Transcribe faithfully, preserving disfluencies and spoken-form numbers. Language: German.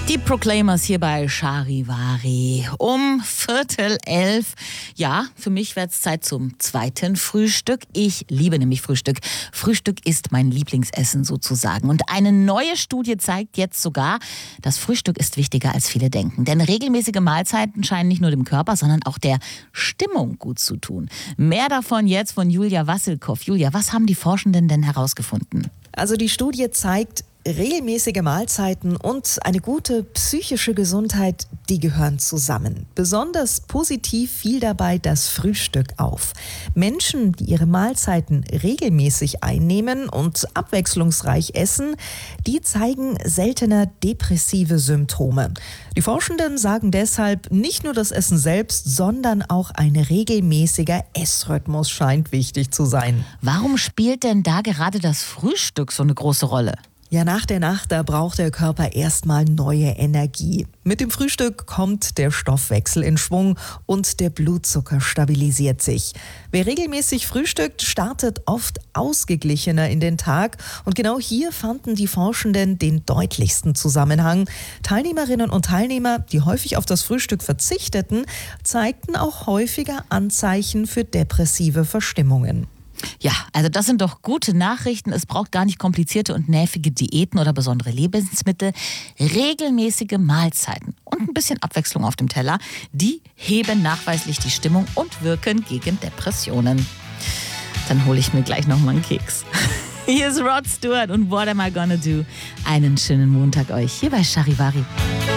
Die Proclaimers hier bei Charivari um Viertel elf. Ja, für mich wird es Zeit zum zweiten Frühstück. Ich liebe nämlich Frühstück. Frühstück ist mein Lieblingsessen sozusagen. Und eine neue Studie zeigt jetzt sogar, das Frühstück ist wichtiger als viele denken. Denn regelmäßige Mahlzeiten scheinen nicht nur dem Körper, sondern auch der Stimmung gut zu tun. Mehr davon jetzt von Julia Wassilkow. Julia, was haben die Forschenden denn herausgefunden? Also die Studie zeigt, regelmäßige Mahlzeiten und eine gute psychische Gesundheit, die gehören zusammen. Besonders positiv fiel dabei das Frühstück auf. Menschen, die ihre Mahlzeiten regelmäßig einnehmen und abwechslungsreich essen, die zeigen seltener depressive Symptome. Die Forschenden sagen deshalb, nicht nur das Essen selbst, sondern auch ein regelmäßiger Essrhythmus scheint wichtig zu sein. Warum spielt denn da gerade das Frühstück so eine große Rolle? Ja, nach der Nacht, da braucht der Körper erstmal neue Energie. Mit dem Frühstück kommt der Stoffwechsel in Schwung und der Blutzucker stabilisiert sich. Wer regelmäßig frühstückt, startet oft ausgeglichener in den Tag. Und genau hier fanden die Forschenden den deutlichsten Zusammenhang. Teilnehmerinnen und Teilnehmer, die häufig auf das Frühstück verzichteten, zeigten auch häufiger Anzeichen für depressive Verstimmungen. Ja, also das sind doch gute Nachrichten. Es braucht gar nicht komplizierte und nervige Diäten oder besondere Lebensmittel. Regelmäßige Mahlzeiten und ein bisschen Abwechslung auf dem Teller, die heben nachweislich die Stimmung und wirken gegen Depressionen. Dann hole ich mir gleich noch mal einen Keks. Hier ist Rod Stewart und What Am I Gonna Do? Einen schönen Montag euch hier bei Charivari.